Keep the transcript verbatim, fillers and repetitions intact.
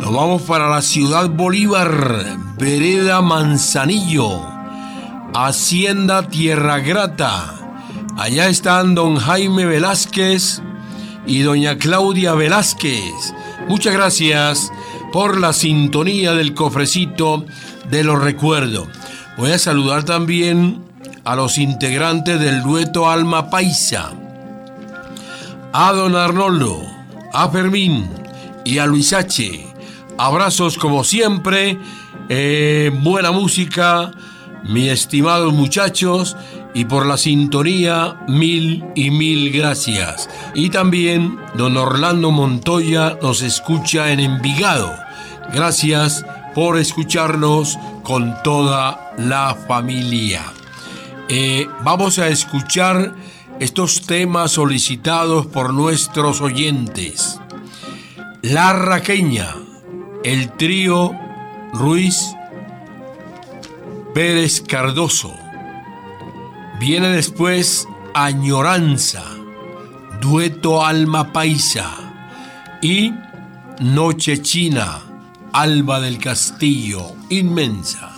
Nos vamos para la ciudad Bolívar, vereda Manzanillo, Hacienda Tierra Grata. Allá están don Jaime Velázquez y doña Claudia Velázquez. Muchas gracias por la sintonía del cofrecito de los recuerdos. Voy a saludar también a los integrantes del dueto Alma Paisa, a don Arnoldo, a Fermín y a Luis H. Abrazos como siempre, eh, buena música, mis estimados muchachos, y por la sintonía, mil y mil gracias. Y también don Orlando Montoya nos escucha en Envigado. Gracias por escucharnos con toda la familia. Eh, vamos a escuchar estos temas solicitados por nuestros oyentes. La Raqueña, el trío Ruiz Pérez Cardoso. Viene después Añoranza, dueto Alma Paisa, y Noche China, Alba del Castillo, inmensa.